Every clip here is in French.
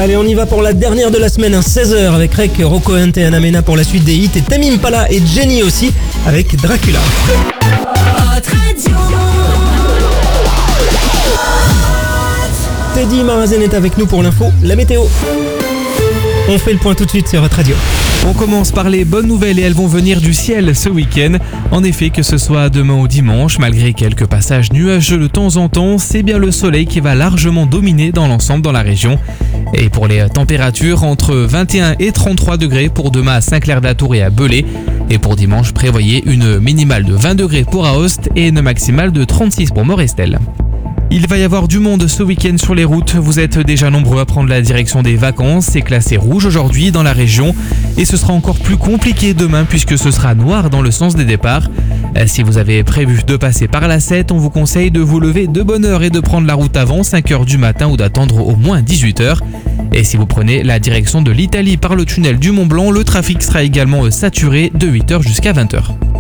Allez, on y va pour la dernière de la semaine, 16h avec Rek, Rocco Hunt et Anna Mena pour la suite des hits et Tame Impala et Jenny aussi avec Dracula. Teddy Marazen est avec nous pour l'info, la météo. On fait le point tout de suite sur votre radio. On commence par les bonnes nouvelles et elles vont venir du ciel ce week-end. En effet, que ce soit demain ou dimanche, malgré quelques passages nuageux de temps en temps, c'est bien le soleil qui va largement dominer dans l'ensemble dans la région. Et pour les températures, entre 21 et 33 degrés pour demain à Saint-Clair-de-la-Tour et à Belay. Et pour dimanche, prévoyez une minimale de 20 degrés pour Aoste et une maximale de 36 pour Morestel. Il va y avoir du monde ce week-end sur les routes. Vous êtes déjà nombreux à prendre la direction des vacances. C'est classé rouge aujourd'hui dans la région. Et ce sera encore plus compliqué demain puisque ce sera noir dans le sens des départs. Si vous avez prévu de passer par la 7, on vous conseille de vous lever de bonne heure et de prendre la route avant 5h du matin ou d'attendre au moins 18h. Et si vous prenez la direction de l'Italie par le tunnel du Mont-Blanc, le trafic sera également saturé de 8h jusqu'à 20h.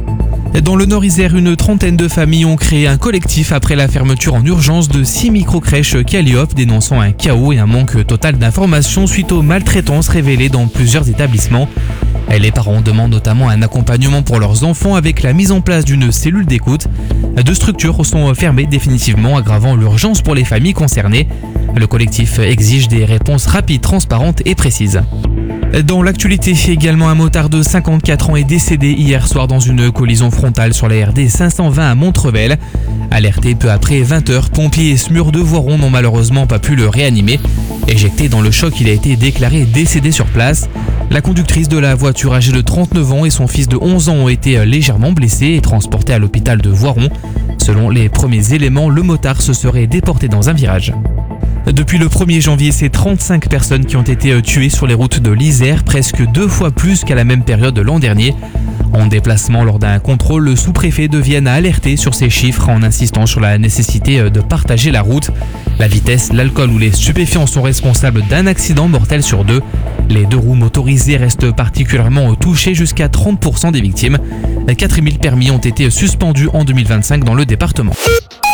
Dans le Nord-Isère, une trentaine de familles ont créé un collectif après la fermeture en urgence de 6 microcrèches Calliope, dénonçant un chaos et un manque total d'informations suite aux maltraitances révélées dans plusieurs établissements. Les parents demandent notamment un accompagnement pour leurs enfants avec la mise en place d'une cellule d'écoute. 2 structures sont fermées définitivement, aggravant l'urgence pour les familles concernées. Le collectif exige des réponses rapides, transparentes et précises. Dans l'actualité, également un motard de 54 ans est décédé hier soir dans une collision frontale sur la RD 520 à Montrevel. Alerté peu après 20h, pompiers et SMUR de Voiron n'ont malheureusement pas pu le réanimer. Éjecté dans le choc, il a été déclaré décédé sur place. La conductrice de la voiture âgée de 39 ans et son fils de 11 ans ont été légèrement blessés et transportés à l'hôpital de Voiron. Selon les premiers éléments, le motard se serait déporté dans un virage. Depuis le 1er janvier, c'est 35 personnes qui ont été tuées sur les routes de l'Isère, presque 2 fois plus qu'à la même période de l'an dernier. En déplacement lors d'un contrôle, le sous-préfet de Vienne a alerté sur ces chiffres en insistant sur la nécessité de partager la route. La vitesse, l'alcool ou les stupéfiants sont responsables d'un accident mortel sur 2. Les 2 roues motorisées restent particulièrement touchées, jusqu'à 30% des victimes. 4000 permis ont été suspendus en 2025 dans le département.